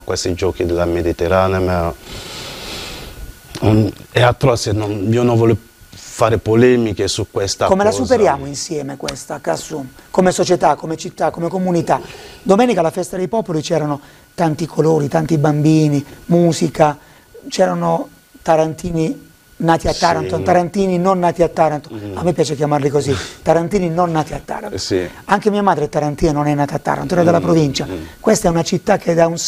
questi giochi della Mediterranea, ma è atroce, io non voglio fare polemiche su questa Come cosa. la superiamo insieme questa, Cassù? Come società, come città, come comunità? Domenica alla Festa dei Popoli c'erano tanti colori, tanti bambini, musica, c'erano tarantini nati a Taranto, Sì. tarantini non nati a Taranto, a me piace chiamarli così, tarantini non nati a Taranto. Sì. Anche mia madre è tarantina, non è nata a Taranto, era della provincia. Questa è una città che dà un